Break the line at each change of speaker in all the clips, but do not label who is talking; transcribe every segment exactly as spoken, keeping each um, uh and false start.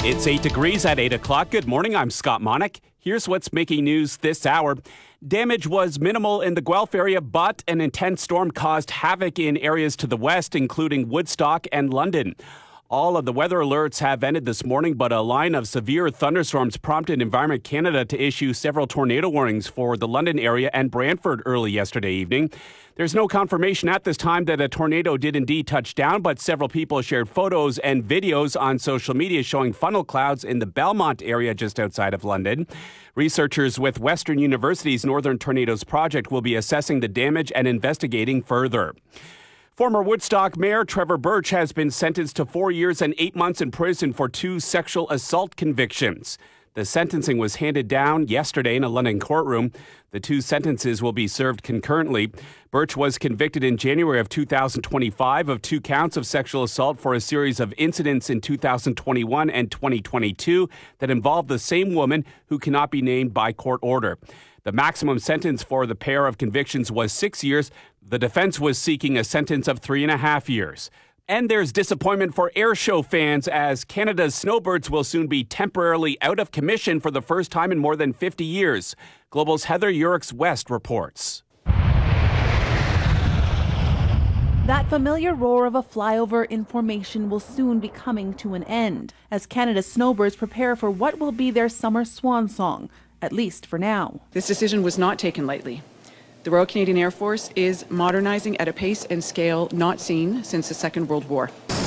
It's eight degrees at eight o'clock. Good morning, I'm Scott Monick. Here's what's making news this hour. Damage was minimal in the Guelph area, but an intense storm caused havoc in areas to the west, including Woodstock and London. All of the weather alerts have ended this morning, but a line of severe thunderstorms prompted Environment Canada to issue several tornado warnings for the London area and Brantford early yesterday evening. There's no confirmation at this time that a tornado did indeed touch down, but several people shared photos and videos on social media showing funnel clouds in the Belmont area just outside of London. Researchers with Western University's Northern Tornadoes Project will be assessing the damage and investigating further. Former Woodstock Mayor Trevor Birch has been sentenced to four years and eight months in prison for two sexual assault convictions. The sentencing was handed down yesterday in a London courtroom. The two sentences will be served concurrently. Birch was convicted in January of two thousand twenty-five of two counts of sexual assault for a series of incidents in two thousand twenty-one and twenty twenty-two that involved the same woman who cannot be named by court order. The maximum sentence for the pair of convictions was six years. The defense was seeking a sentence of three and a half years. And there's disappointment for airshow fans as Canada's snowbirds will soon be temporarily out of commission for the first time in more than fifty years. Global's Heather Urix-West reports.
That familiar roar of a flyover in formation will soon be coming to an end as Canada's snowbirds prepare for what will be their summer swan song, at least for now.
This decision was not taken lightly. The Royal Canadian Air Force is modernizing at a pace and scale not seen since the Second World War.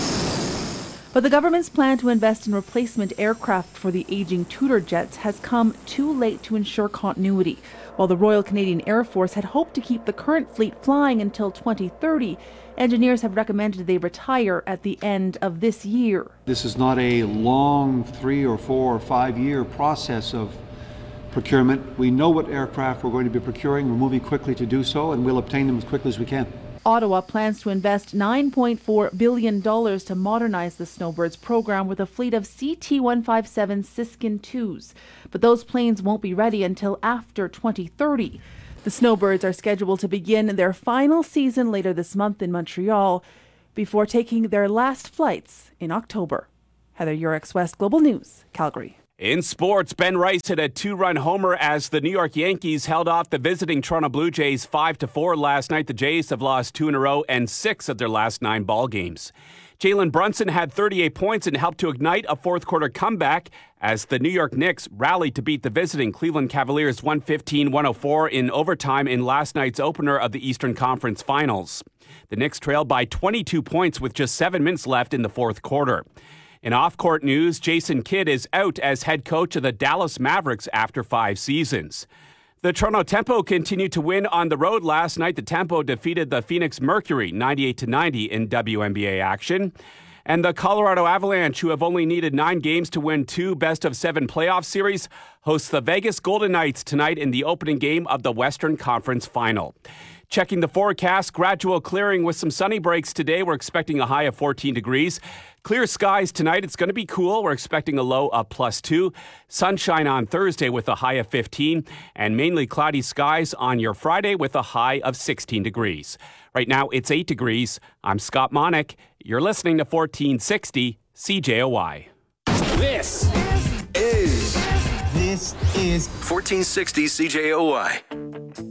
But the government's plan to invest in replacement aircraft for the aging Tudor jets has come too late to ensure continuity. While the Royal Canadian Air Force had hoped to keep the current fleet flying until twenty thirty, engineers have recommended they retire at the end of this year.
This is not a long three or four or five year process of procurement. We know what aircraft we're going to be procuring. We're moving quickly to do so, and we'll obtain them as quickly as we can.
Ottawa plans to invest nine point four billion dollars to modernize the Snowbirds program with a fleet of C T one fifty-seven Siskin twos. But those planes won't be ready until after twenty thirty. The Snowbirds are scheduled to begin their final season later this month in Montreal before taking their last flights in October. Heather Urix-West, Global News, Calgary.
In sports, Ben Rice hit a two-run homer as the New York Yankees held off the visiting Toronto Blue Jays five to four last night. The Jays have lost two in a row and six of their last nine ball games. Jalen Brunson had thirty-eight points and helped to ignite a fourth-quarter comeback as the New York Knicks rallied to beat the visiting Cleveland Cavaliers one fifteen to one oh four in overtime in last night's opener of the Eastern Conference Finals. The Knicks trailed by twenty-two points with just seven minutes left in the fourth quarter. In off-court news, Jason Kidd is out as head coach of the Dallas Mavericks after five seasons. The Toronto Tempo continued to win on the road last night. The Tempo defeated the Phoenix Mercury ninety-eight to ninety in W N B A action. And the Colorado Avalanche, who have only needed nine games to win two best-of-seven playoff series, hosts the Vegas Golden Knights tonight in the opening game of the Western Conference Final. Checking the forecast, gradual clearing with some sunny breaks today. We're expecting a high of fourteen degrees. Clear skies tonight. It's going to be cool. We're expecting a low of plus two. Sunshine on Thursday with a high of fifteen. And mainly cloudy skies on your Friday with a high of sixteen degrees. Right now, it's eight degrees. I'm Scott Monick. You're listening to fourteen sixty C J O Y.
This is... This is... fourteen sixty C J O Y.